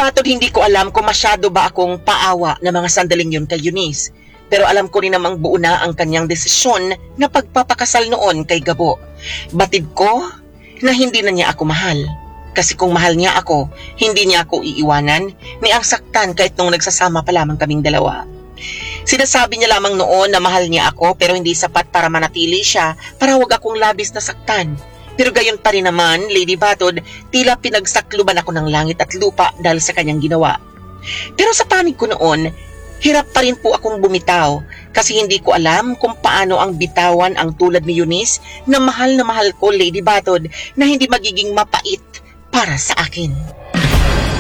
Batod hindi ko alam kung masyado ba akong paawa na mga sandaling yun kay Eunice. Pero alam ko rin namang buo na ang kanyang desisyon na pagpapakasal noon kay Gabo. Batid ko na hindi na niya ako mahal. Kasi kung mahal niya ako, hindi niya ako iiwanan ni ang saktan kahit nung nagsasama pa lamang kaming dalawa. Sinasabi niya lamang noon na mahal niya ako pero hindi sapat para manatili siya para wag akong labis na saktan. Pero gayon pa rin naman, Lady Batod, tila pinagsakluban ako ng langit at lupa dahil sa kanyang ginawa. Pero sa panig ko noon, hirap pa rin po akong bumitaw kasi hindi ko alam kung paano ang bitawan ang tulad ni Eunice na mahal ko, Lady Batod, na hindi magiging mapait para sa akin.